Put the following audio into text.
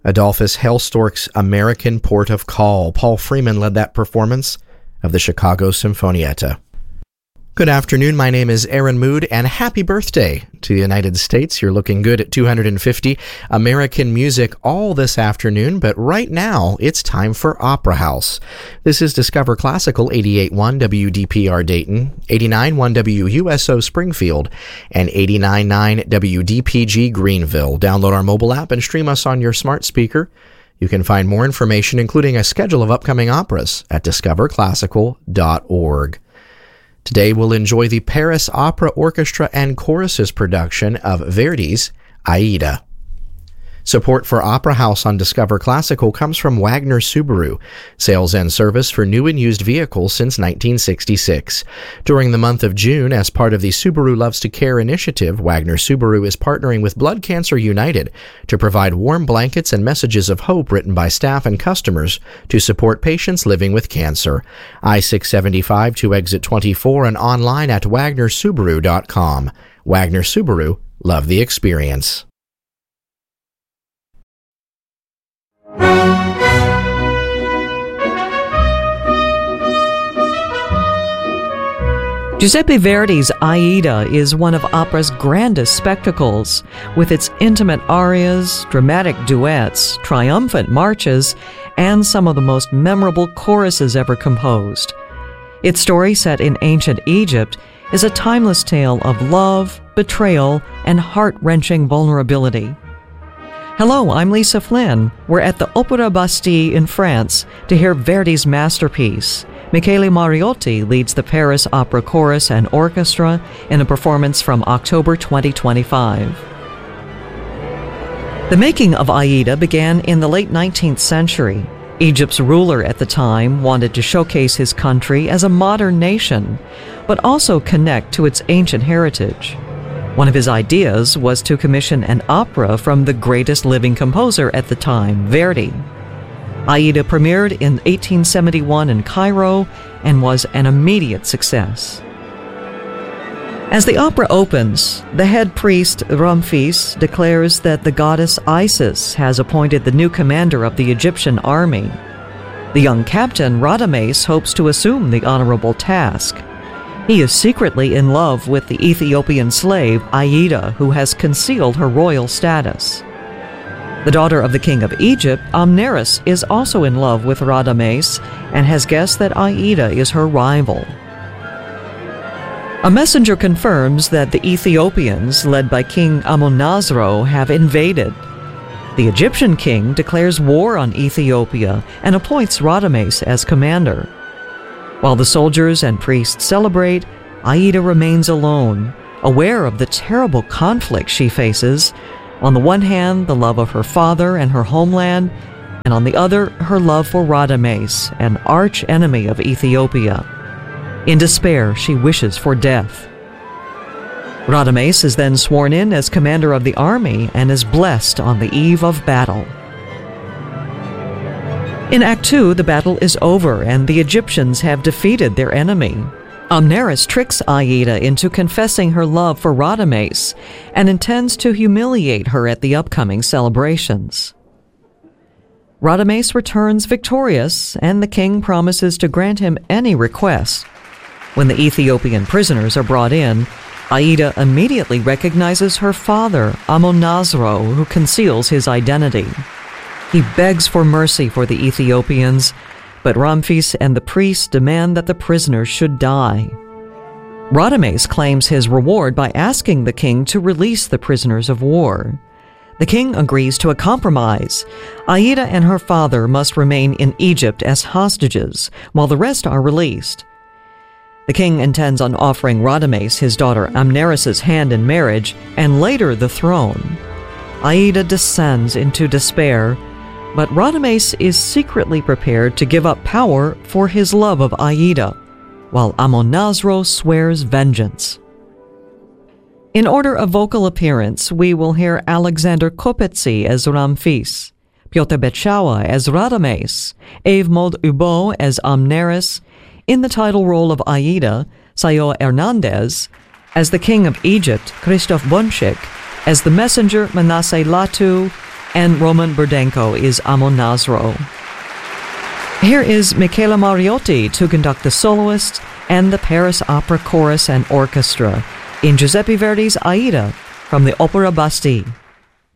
Adolphus Hailstork's American Port of Call. Paul Freeman led that performance of the Chicago Sinfonietta. Good afternoon, my name is Aaron Mood, and happy birthday to the United States. You're looking good at 250 American music all this afternoon, but right now it's time for Opera House. This is Discover Classical 88.1 WDPR Dayton, 89.1 WUSO Springfield, and 89.9 WDPG Greenville. Download our mobile app and stream us on your smart speaker. You can find more information, including a schedule of upcoming operas, at discoverclassical.org. Today we'll enjoy the Paris Opera Orchestra and Choruses production of Verdi's Aida. Support for Opera House on Discover Classical comes from Wagner Subaru, sales and service for new and used vehicles since 1966. During the month of June, as part of the Subaru Loves to Care initiative, Wagner Subaru is partnering with Blood Cancer United to provide warm blankets and messages of hope written by staff and customers to support patients living with cancer. I-675 to exit 24 and online at wagnersubaru.com. Wagner Subaru, love the experience. Giuseppe Verdi's Aida is one of opera's grandest spectacles, with its intimate arias, dramatic duets, triumphant marches, and some of the most memorable choruses ever composed. Its story, set in ancient Egypt, is a timeless tale of love, betrayal, and heart-wrenching vulnerability. Hello, I'm Lisa Flynn. We're at the Opéra Bastille in France to hear Verdi's masterpiece. Michele Mariotti leads the Paris Opera Chorus and Orchestra in a performance from October 2025. The making of Aida began in the late 19th century. Egypt's ruler at the time wanted to showcase his country as a modern nation, but also connect to its ancient heritage. One of his ideas was to commission an opera from the greatest living composer at the time, Verdi. Aida premiered in 1871 in Cairo and was an immediate success. As the opera opens, the head priest, Ramphis, declares that the goddess Isis has appointed the new commander of the Egyptian army. The young captain, Radames, hopes to assume the honorable task. He is secretly in love with the Ethiopian slave, Aida, who has concealed her royal status. The daughter of the king of Egypt, Amneris, is also in love with Radames and has guessed that Aida is her rival. A messenger confirms that the Ethiopians, led by King Amonasro, have invaded. The Egyptian king declares war on Ethiopia and appoints Radames as commander. While the soldiers and priests celebrate, Aida remains alone, aware of the terrible conflict she faces. On the one hand, the love of her father and her homeland, and on the other, her love for Radames, an arch-enemy of Ethiopia. In despair, she wishes for death. Radames is then sworn in as commander of the army and is blessed on the eve of battle. In Act 2, the battle is over and the Egyptians have defeated their enemy. Amneris tricks Aida into confessing her love for Radames and intends to humiliate her at the upcoming celebrations. Radames returns victorious, and the king promises to grant him any request. When the Ethiopian prisoners are brought in, Aida immediately recognizes her father, Amonasro, who conceals his identity. He begs for mercy for the Ethiopians, but Ramphis and the priests demand that the prisoners should die. Radames claims his reward by asking the king to release the prisoners of war. The king agrees to a compromise. Aida and her father must remain in Egypt as hostages, while the rest are released. The king intends on offering Radames his daughter Amneris' hand in marriage, and later the throne. Aida descends into despair, but Radames is secretly prepared to give up power for his love of Aida, while Amonasro swears vengeance. In order of vocal appearance, we will hear Alexander Kopetsi as Ramphis, Piotr Betschawa as Radames, Eve Maud Hubeau as Amneris, in the title role of Aida, Sayo Hernandez, as the King of Egypt, Christoph Bonchik, as the messenger, Manasseh Latu, and Roman Burdenko is Amonasro. Here is Michela Mariotti to conduct the soloists and the Paris Opera Chorus and Orchestra in Giuseppe Verdi's Aida from the Opera Bastille.